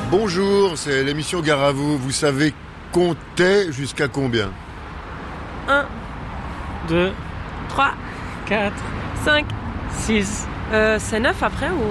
Bonjour, c'est l'émission Gare à vous. Vous savez compter jusqu'à combien? 1, 2, 3, 4, 5, 6. C'est 9 après ou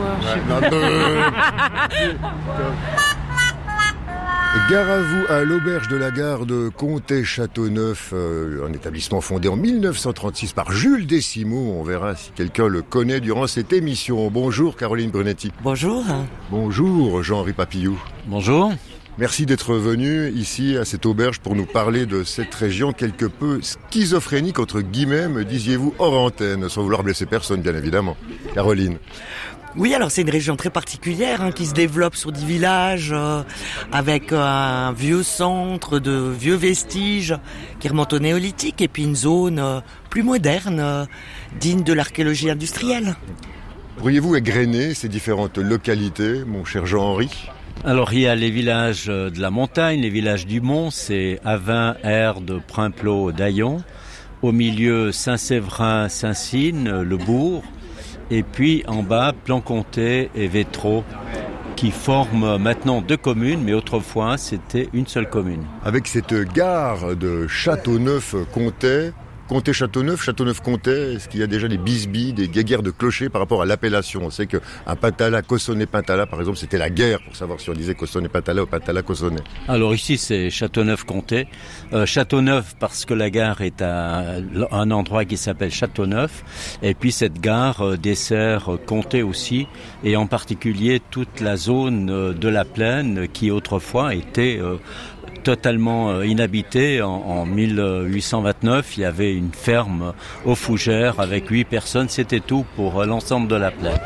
Gare à vous à l'auberge de la gare de Comté-Châteauneuf, un établissement fondé en 1936 par Jules Décimeaux. On verra si quelqu'un le connaît durant cette émission. Bonjour Caroline Brunetti. Bonjour. Bonjour Jean-Henri Papillou. Bonjour. Merci d'être venu ici à cette auberge pour nous parler de cette région quelque peu schizophrénique entre guillemets, me disiez-vous, hors antenne, sans vouloir blesser personne bien évidemment. Caroline. Oui, alors c'est une région très particulière qui se développe sur des villages avec un vieux centre de vieux vestiges qui remontent au néolithique et puis une zone plus moderne, digne de l'archéologie industrielle. Pourriez-vous égrener ces différentes localités, mon cher Jean-Henri ? Alors il y a les villages de la montagne, les villages du Mont, c'est Avin, Erde, Primplot, Daillon. Au milieu, Saint-Séverin, Saint-Cyne, le bourg. Et puis en bas, Plan-Comté et Vétro, qui forment maintenant 2 communes, mais autrefois c'était une seule commune. Avec cette gare de Châteauneuf-Comté, Comté-Châteauneuf, Châteauneuf-Comté, est-ce qu'il y a déjà des bisbilles, des guéguerres de clochers par rapport à l'appellation? On sait qu'un Pantala, Cossonay-Pantala, par exemple, c'était la guerre pour savoir si on disait Cossonay-Pantala ou Pantala-Cossonay. Alors ici, c'est Châteauneuf-Comté. Châteauneuf parce que la gare est à un endroit qui s'appelle Châteauneuf. Et puis cette gare dessert Comté aussi, et en particulier toute la zone de la plaine qui autrefois était totalement inhabité. En 1829, il y avait une ferme aux Fougères avec 8 personnes. C'était tout pour l'ensemble de la plaine.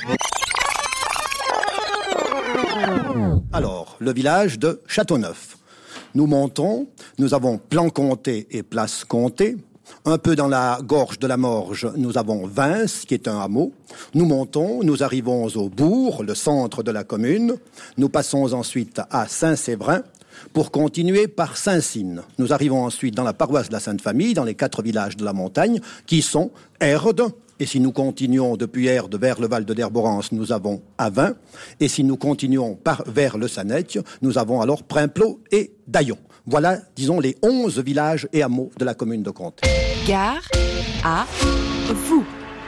Alors, le village de Châteauneuf. Nous montons, nous avons Plan-Comté et Place Comté. Un peu dans la gorge de la Morge, nous avons Vince, qui est un hameau. Nous montons, nous arrivons au bourg, le centre de la commune. Nous passons ensuite à Saint-Séverin, pour continuer par Saint-Cyne. Nous arrivons ensuite dans la paroisse de la Sainte-Famille, dans les 4 villages de la montagne, qui sont Erde. Et si nous continuons depuis Erde vers le Val de Derborance, nous avons Avin. Et si nous continuons vers le Sanec, nous avons alors Primplot et Daillon. Voilà, disons, les 11 villages et hameaux de la commune de Comté. Gare à vous.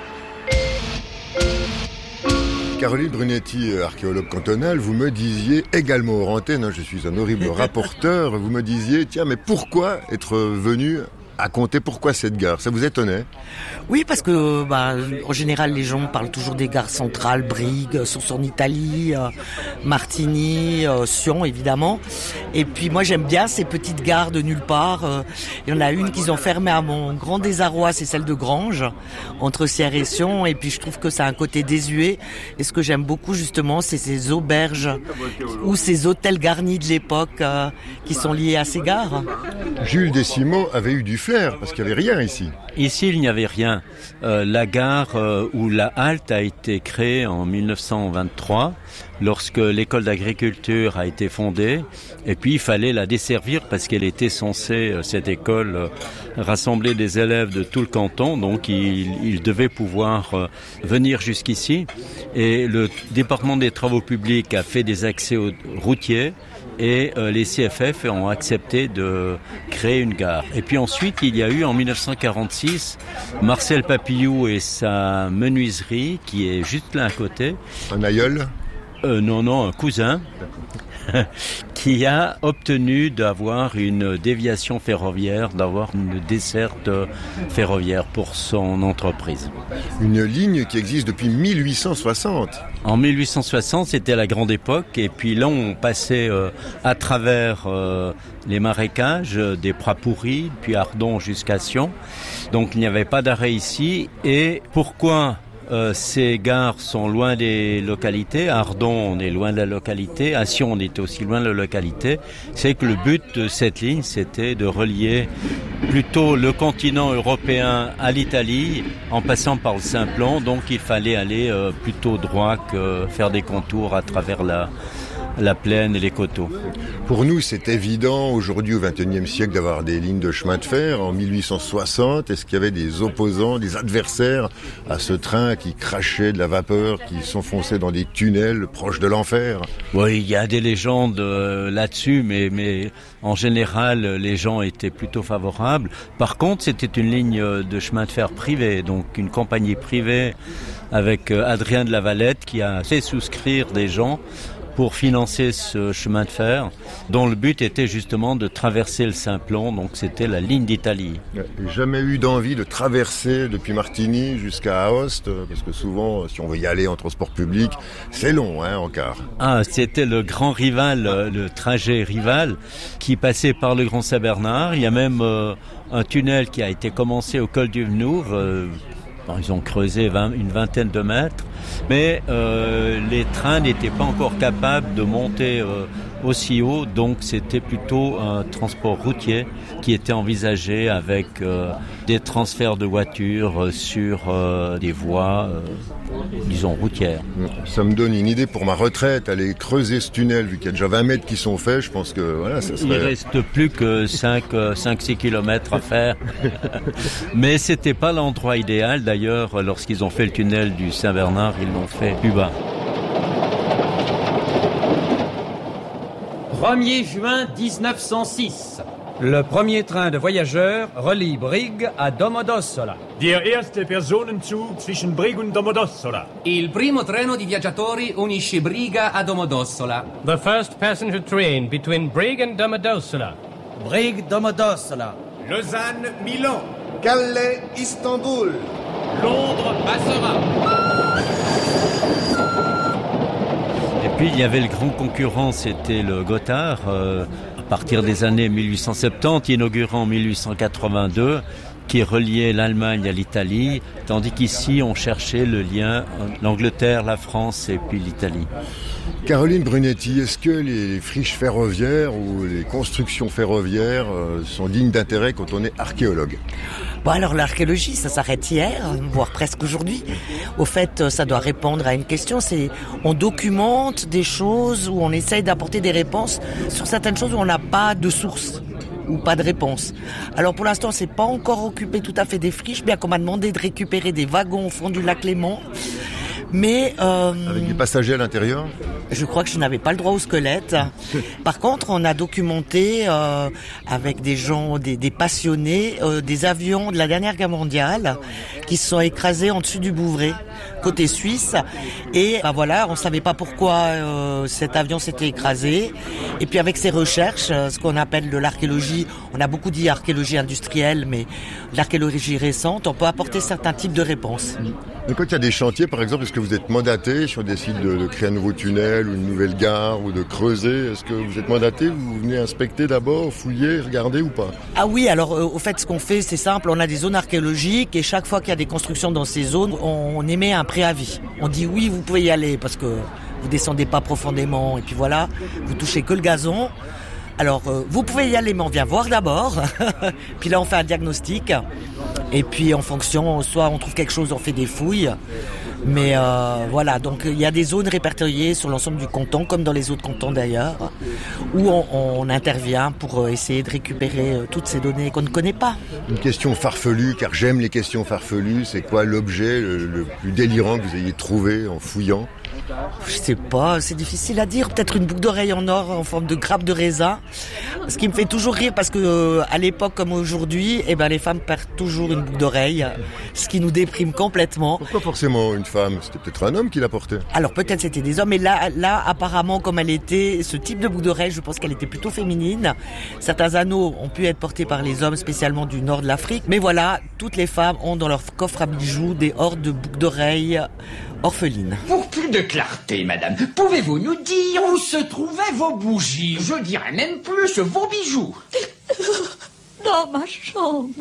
Caroline Brunetti, archéologue cantonale, vous me disiez, également hors antenne, je suis un horrible rapporteur, vous me disiez, tiens, mais pourquoi être venu à Comté, pourquoi cette gare? Ça vous étonnait? Oui, parce que en général, les gens parlent toujours des gares centrales, Brigue, Source en Italie, Martigny, Sion, évidemment. Et puis moi, j'aime bien ces petites gares de nulle part. Il y en a une qu'ils ont fermée à mon grand désarroi, c'est celle de Granges, entre Sierre et Sion. Et puis je trouve que ça a un côté désuet. Et ce que j'aime beaucoup, justement, c'est ces auberges ou ces hôtels garnis de l'époque qui sont liés à ces gares. Jules Décimeaux avait eu du flair, parce qu'il n'y avait rien ici. Ici, il n'y avait rien. La gare ou la halte a été créée en 1923, lorsque l'école d'agriculture a été fondée. Et puis, il fallait la desservir parce qu'elle était censée, cette école, rassembler des élèves de tout le canton. Donc, il devait pouvoir venir jusqu'ici. Et le département des travaux publics a fait des accès routiers. Et les CFF ont accepté de créer une gare. Et puis ensuite, il y a eu en 1946 Marcel Papillou et sa menuiserie qui est juste là à côté. Un aïeul ? Non, un cousin. Qui a obtenu d'avoir une déviation ferroviaire, d'avoir une desserte ferroviaire pour son entreprise. Une ligne qui existe depuis 1860. En 1860, c'était la grande époque, et puis là, on passait à travers les marécages, des Pras pourris, puis Ardon jusqu'à Sion. Donc il n'y avait pas d'arrêt ici. Et pourquoi ces gares sont loin des localités? À Ardon, on est loin de la localité. À Sion, on est aussi loin de la localité. C'est que le but de cette ligne, c'était de relier plutôt le continent européen à l'Italie en passant par le Simplon. Donc, il fallait aller plutôt droit que faire des contours à travers la plaine et les coteaux. Pour nous, c'est évident aujourd'hui au XXIe siècle d'avoir des lignes de chemin de fer. En 1860, est-ce qu'il y avait des opposants, des adversaires à ce train qui crachait de la vapeur, qui s'enfonçait dans des tunnels proches de l'enfer? Oui, il y a des légendes là-dessus, mais en général, les gens étaient plutôt favorables. Par contre, c'était une ligne de chemin de fer privée, donc une compagnie privée avec Adrien de la Valette qui a fait souscrire des gens pour financer ce chemin de fer, dont le but était justement de traverser le Simplon, donc c'était la ligne d'Italie. Jamais eu d'envie de traverser depuis Martigny jusqu'à Aoste, parce que souvent, si on veut y aller en transport public, c'est long, en car. Ah, c'était le grand rival, le trajet rival, qui passait par le Grand Saint-Bernard. Il y a même un tunnel qui a été commencé au col du Venour. Ils ont creusé une vingtaine de mètres, mais les trains n'étaient pas encore capables de monter aussi haut, donc c'était plutôt un transport routier qui était envisagé avec des transferts de voitures sur des voies, disons, routières. Ça me donne une idée pour ma retraite, aller creuser ce tunnel, vu qu'il y a déjà 20 mètres qui sont faits, je pense que voilà, ça serait... Il reste plus que 5-6 kilomètres à faire, mais c'était pas l'endroit idéal. D'ailleurs, lorsqu'ils ont fait le tunnel du Saint-Bernard, ils l'ont fait plus bas. 1er juin 1906. Le premier train de voyageurs relie Brigue à Domodossola. Der erste Personenzug zwischen Brigue und Domodossola. Il primo treno di viaggiatori unisce Briga a Domodossola. The first passenger train between Brigue and Domodossola. Brigue Domodossola. Lausanne, Milan. Calais, Istanbul. Londres, Bassora. Et puis il y avait le grand concurrent, c'était le Gothard, à partir des années 1870, inauguré en 1882, qui reliait l'Allemagne à l'Italie, tandis qu'ici on cherchait le lien l'Angleterre, la France et puis l'Italie. Caroline Brunetti, est-ce que les friches ferroviaires ou les constructions ferroviaires sont dignes d'intérêt quand on est archéologue? Bon, alors l'archéologie, ça s'arrête hier, voire presque aujourd'hui. Au fait, ça doit répondre à une question, c'est on documente des choses où on essaye d'apporter des réponses sur certaines choses où on n'a pas de source ou pas de réponse. Alors pour l'instant, c'est pas encore occupé tout à fait des friches, bien qu'on m'a demandé de récupérer des wagons au fond du lac Léman. Mais avec des passagers à l'intérieur? Je crois que je n'avais pas le droit au squelette. Par contre, on a documenté avec des gens, des passionnés, des avions de la dernière guerre mondiale qui se sont écrasés en dessus du Bouvray, côté suisse. Et voilà, on savait pas pourquoi cet avion s'était écrasé. Et puis avec ces recherches, ce qu'on appelle de l'archéologie, on a beaucoup dit archéologie industrielle, mais l'archéologie récente, on peut apporter certains types de réponses. Mais quand il y a des chantiers, par exemple, est-ce que vous êtes mandaté si on décide de créer un nouveau tunnel ou une nouvelle gare ou de creuser? Est-ce que vous êtes mandaté? Vous venez inspecter d'abord, fouiller, regarder ou pas? Ah oui, alors au fait, ce qu'on fait, c'est simple. On a des zones archéologiques et chaque fois qu'il y a des constructions dans ces zones, on émet un préavis. On dit oui, vous pouvez y aller parce que vous descendez pas profondément et puis voilà, vous touchez que le gazon. Alors, vous pouvez y aller, mais on vient voir d'abord. Puis là, on fait un diagnostic. Et puis, en fonction, soit on trouve quelque chose, on fait des fouilles. Mais voilà, donc il y a des zones répertoriées sur l'ensemble du canton, comme dans les autres cantons d'ailleurs, où on intervient pour essayer de récupérer toutes ces données qu'on ne connaît pas. Une question farfelue, car j'aime les questions farfelues. C'est quoi l'objet le plus délirant que vous ayez trouvé en fouillant? Je sais pas, c'est difficile à dire. Peut-être une boucle d'oreille en or en forme de grappe de raisin. Ce qui me fait toujours rire parce que à l'époque comme aujourd'hui, les femmes perdent toujours une boucle d'oreille, ce qui nous déprime complètement. Pourquoi forcément une femme? C'était peut-être un homme qui la portait. Alors peut-être c'était des hommes, mais là apparemment comme elle était, ce type de boucle d'oreille, je pense qu'elle était plutôt féminine. Certains anneaux ont pu être portés par les hommes, spécialement du nord de l'Afrique. Mais voilà, toutes les femmes ont dans leur coffre à bijoux des hordes de boucles d'oreilles orphelines. Pour plus de clarté, madame, pouvez-vous nous dire où se trouvaient vos bougies? Je dirais même plus vos bijoux. Dans ma chambre.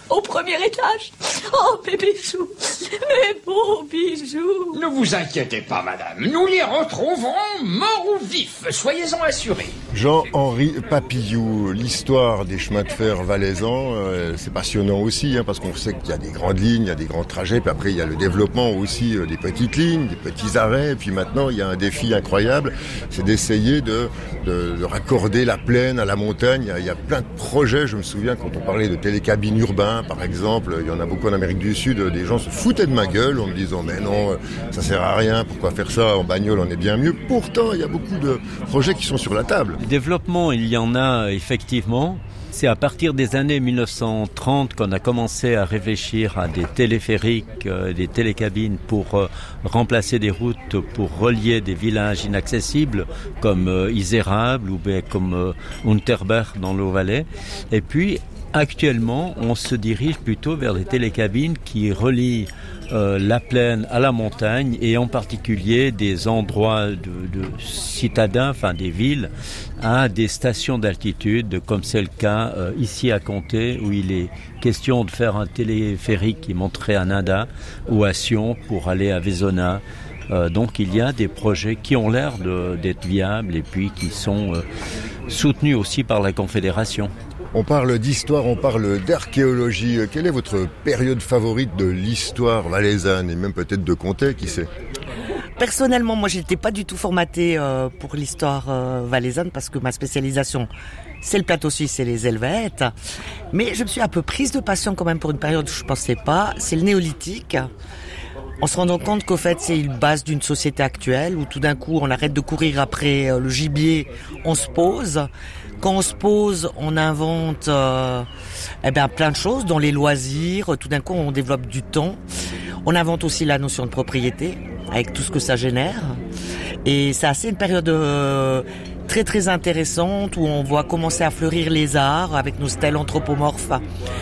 au premier étage. Oh, mes bijoux, mes beaux bijoux. Ne vous inquiétez pas, madame. Nous les retrouverons morts ou vifs. Soyez-en assurés. Jean-Henri Papillou, l'histoire des chemins de fer valaisans, c'est passionnant aussi, parce qu'on sait qu'il y a des grandes lignes, il y a des grands trajets, puis après il y a le développement aussi des petites lignes, des petits arrêts, et puis maintenant il y a un défi incroyable, c'est d'essayer de raccorder la plaine à la montagne. Il y a plein de projets, je me souviens quand on parlait de télécabines urbains par exemple, il y en a beaucoup en Amérique du Sud, des gens se foutaient de ma gueule en me disant mais non, ça sert à rien, pourquoi faire ça, en bagnole on est bien mieux. Pourtant il y a beaucoup de projets qui sont sur la table. Le développement, il y en a effectivement. C'est à partir des années 1930 qu'on a commencé à réfléchir à des téléphériques, des télécabines pour remplacer des routes, pour relier des villages inaccessibles comme Isérables ou bien comme Unterberg dans le Haut-Valais. Et puis actuellement, on se dirige plutôt vers des télécabines qui relient la plaine à la montagne et en particulier des endroits de citadins, enfin des villes, à des stations d'altitude, comme c'est le cas ici à Comté, où il est question de faire un téléphérique qui monterait à Nanda ou à Sion pour aller à Vezona. Donc il y a des projets qui ont l'air d'être viables et puis qui sont soutenus aussi par la Confédération. On parle d'histoire, on parle d'archéologie. Quelle est votre période favorite de l'histoire valaisanne et même peut-être de Comté, qui sait ? Personnellement, moi, j'étais pas du tout formatée pour l'histoire valaisanne parce que ma spécialisation, c'est le plateau suisse et les Helvètes. Mais je me suis un peu prise de passion quand même pour une période où je pensais pas. C'est le néolithique. En se rendant compte qu'au fait, c'est une base d'une société actuelle où tout d'un coup, on arrête de courir après le gibier, on se pose. Quand on se pose, on invente plein de choses, dont les loisirs. Tout d'un coup, on développe du temps. On invente aussi la notion de propriété, avec tout ce que ça génère. Et c'est assez une période très très intéressante où on voit commencer à fleurir les arts avec nos stèles anthropomorphes.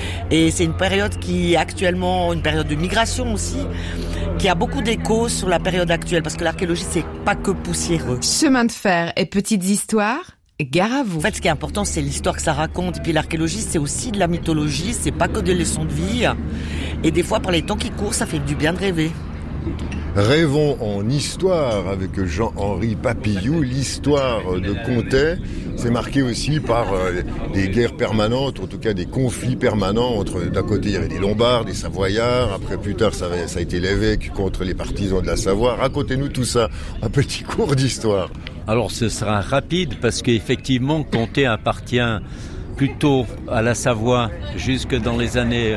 Et c'est une période qui est actuellement une période de migration aussi, qui a beaucoup d'écho sur la période actuelle, parce que l'archéologie, c'est pas que poussiéreux. Chemin de fer et petites histoires, gare à vous. En fait, ce qui est important, c'est l'histoire que ça raconte. Et puis l'archéologie, c'est aussi de la mythologie, c'est pas que des leçons de vie. Et des fois, par les temps qui courent, ça fait du bien de rêver. Rêvons en histoire avec Jean-Henri Papillou. L'histoire de Comté, c'est marqué aussi par des guerres permanentes, en tout cas des conflits permanents entre, d'un côté il y avait des Lombards, des Savoyards, après plus tard ça a été l'évêque contre les partisans de la Savoie. Racontez-nous tout ça, un petit cours d'histoire. Alors ce sera rapide parce qu'effectivement Comté appartient plutôt à la Savoie jusque dans les années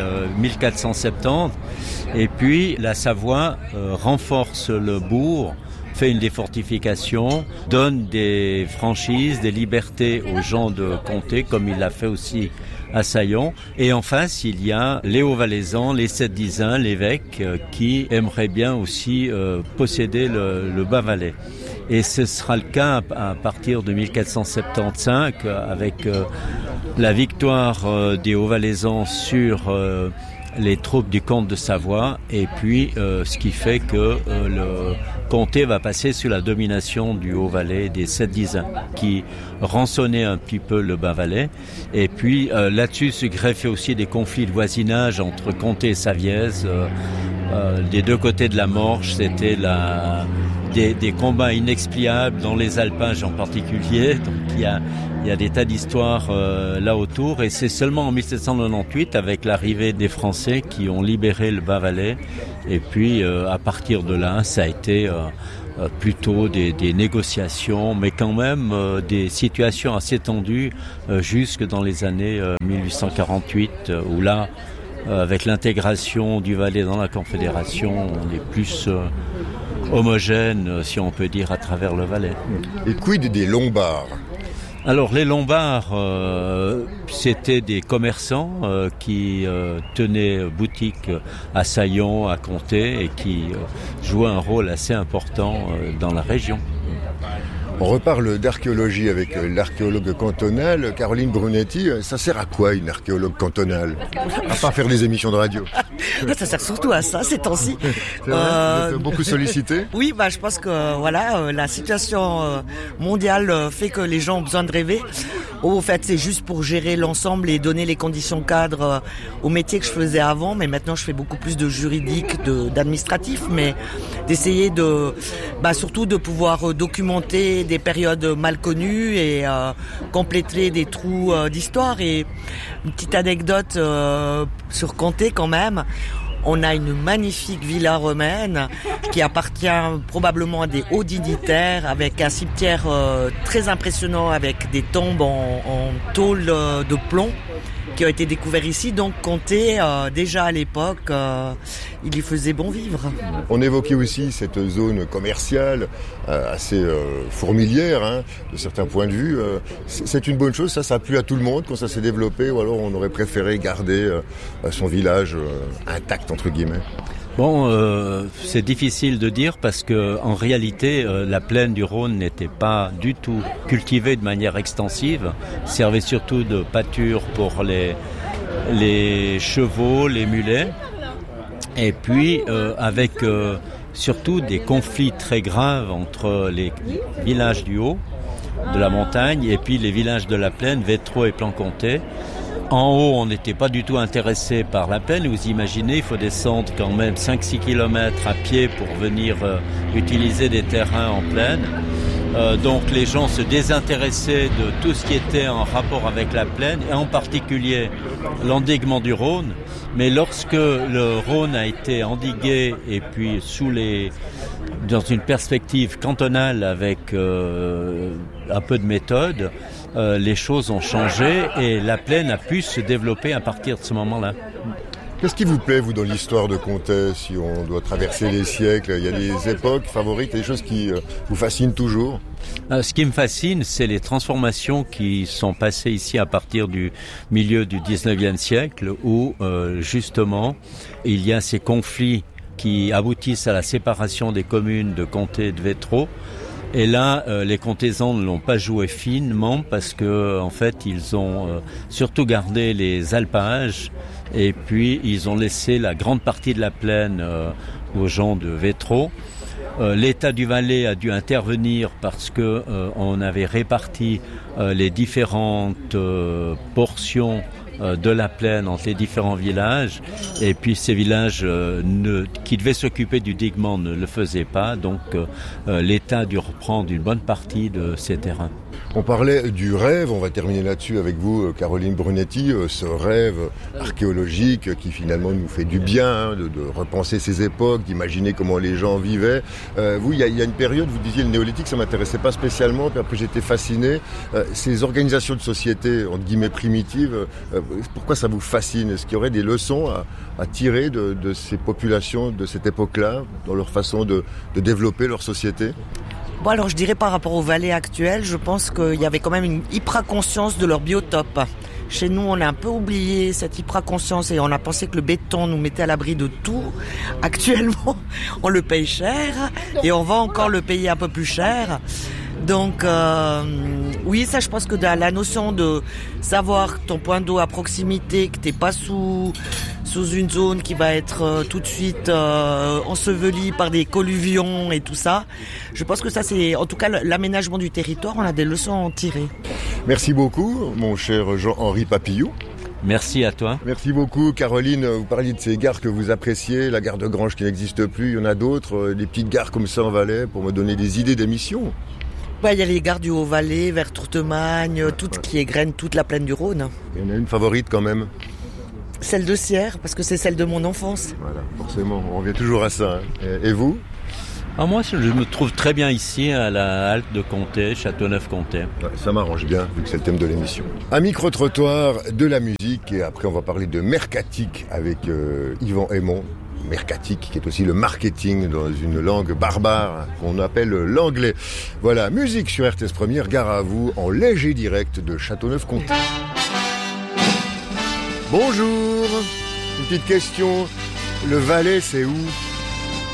1470. Et puis la Savoie renforce le bourg, fait une défortification, donne des franchises, des libertés aux gens de Comté, comme il l'a fait aussi à Saillon. Et en face, il y a les Hauts-Valaisans, les Sept-Dizains, l'évêque, qui aimeraient bien aussi posséder le Bas-Valais. Et ce sera le cas à partir de 1475 avec la victoire des Hauts-Valaisans sur les troupes du comte de Savoie, et puis ce qui fait que le comté va passer sous la domination du Haut-Valais des Sept-Dizains, qui rançonnait un petit peu le Bas-Valais. Et puis là-dessus se greffaient aussi des conflits de voisinage entre Comté et Savièse. Des deux côtés de la Morge, c'était des combats inexpliables, dans les alpages en particulier. Donc il y a des tas d'histoires là autour, et c'est seulement en 1798, avec l'arrivée des Français, qui ont libéré le Bas-Valais. Et puis à partir de là, ça a été plutôt des négociations, mais quand même des situations assez tendues jusque dans les années 1848, où là, avec l'intégration du Valais dans la Confédération, on est plus homogène, si on peut dire, à travers le Valais. Et quid des Lombards ? Alors les Lombards, c'était des commerçants qui tenaient boutique à Saillon, à Comté, et qui jouaient un rôle assez important dans la région. On reparle d'archéologie avec l'archéologue cantonal, Caroline Brunetti. Ça sert à quoi une archéologue cantonale ? À part faire des émissions de radio. Ça sert surtout à ça ces temps-ci. C'est vrai, vous êtes beaucoup sollicité ? Oui, je pense que la situation mondiale fait que les gens ont besoin de rêver. Au fait, c'est juste pour gérer l'ensemble et donner les conditions cadres au métier que je faisais avant, mais maintenant je fais beaucoup plus de juridique, d'administratif, mais d'essayer surtout de pouvoir documenter des périodes mal connues et compléter des trous d'histoire. Et une petite anecdote sur Comté quand même. On a une magnifique villa romaine qui appartient probablement à des hauts dignitaires, avec un cimetière très impressionnant avec des tombes en tôle de plomb qui ont été découverts ici. Donc Comté, déjà à l'époque, il y faisait bon vivre. On évoquait aussi cette zone commerciale assez fourmilière, de certains points de vue. C'est une bonne chose, ça a plu à tout le monde quand ça s'est développé, ou alors on aurait préféré garder son village intact, entre guillemets? Bon, c'est difficile de dire parce que en réalité, la plaine du Rhône n'était pas du tout cultivée de manière extensive, servait surtout de pâture pour les chevaux, les mulets, et puis avec surtout des conflits très graves entre les villages du haut de la montagne et puis les villages de la plaine, Vétro et Plan-Comté. En haut, on n'était pas du tout intéressé par la plaine. Vous imaginez, il faut descendre quand même 5-6 kilomètres à pied pour venir utiliser des terrains en plaine. Donc les gens se désintéressaient de tout ce qui était en rapport avec la plaine, et en particulier l'endiguement du Rhône. Mais lorsque le Rhône a été endigué, et puis dans une perspective cantonale avec un peu de méthode, les choses ont changé et la plaine a pu se développer à partir de ce moment-là. Qu'est-ce qui vous plaît, vous, dans l'histoire de Comté, si on doit traverser les siècles? Il y a des époques favorites, des choses qui vous fascinent toujours? Ce qui me fascine, c'est les transformations qui sont passées ici à partir du milieu du 19e siècle, où justement il y a ces conflits qui aboutissent à la séparation des communes de Comté et de Vétro. Et là, les Comtézans ne l'ont pas joué finement parce que, en fait, ils ont surtout gardé les alpages et puis ils ont laissé la grande partie de la plaine aux gens de Vétro. L'État du Valais a dû intervenir parce que on avait réparti les différentes portions de la plaine entre les différents villages, et puis ces villages qui devaient s'occuper du diguement ne le faisaient pas, donc l'État a dû reprendre une bonne partie de ces terrains. On parlait du rêve, on va terminer là-dessus avec vous, Caroline Brunetti, ce rêve archéologique qui finalement nous fait du bien, de repenser ces époques, d'imaginer comment les gens vivaient. Vous, il y a une période, vous disiez le néolithique, ça m'intéressait pas spécialement, puis après j'étais fasciné. Ces organisations de société, entre guillemets primitives, pourquoi ça vous fascine? Est-ce qu'il y aurait des leçons à tirer de ces populations de cette époque-là, dans leur façon de développer leur société? Bon, alors je dirais par rapport au Valais actuel, je pense qu'il y avait quand même une hyper-conscience de leur biotope. Chez nous, on a un peu oublié cette hyper-conscience et on a pensé que le béton nous mettait à l'abri de tout. Actuellement, on le paye cher et on va encore le payer un peu plus cher. Donc oui, ça je pense que la notion de savoir ton point d'eau à proximité, que t'es pas sous une zone qui va être tout de suite ensevelie par des colluvions et tout ça, je pense que ça c'est en tout cas l'aménagement du territoire, on a des leçons à en tirer. Merci beaucoup mon cher Jean-Henri Papillou. Merci à toi. Merci beaucoup Caroline, vous parliez de ces gares que vous appréciez, la gare de Granges qui n'existe plus, il y en a d'autres, des petites gares comme ça en Valais pour me donner des idées d'émissions. Il y a les gares du Haut-Valais, vers Tourtemagne, tout qui égrène toute la plaine du Rhône. Il y en a une favorite quand même? Celle de Sierre, parce que c'est celle de mon enfance. Voilà, forcément, on revient toujours à ça. Et vous? Moi, je me trouve très bien ici, à la halte de Comté, Châteauneuf-Comté. Ouais, ça m'arrange bien, vu que c'est le thème de l'émission. Un micro-trottoir, de la musique, et après on va parler de mercatique avec Yvan Aymon. Mercatique, qui est aussi le marketing dans une langue barbare qu'on appelle l'anglais. Voilà, musique sur RTS Première, gare à vous, en léger direct de Châteauneuf-Comté. Bonjour, une petite question, le Valais c'est où ?